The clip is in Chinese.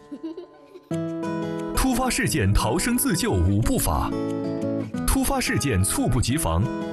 突发事件逃生自救5步法，突发事件猝不及防，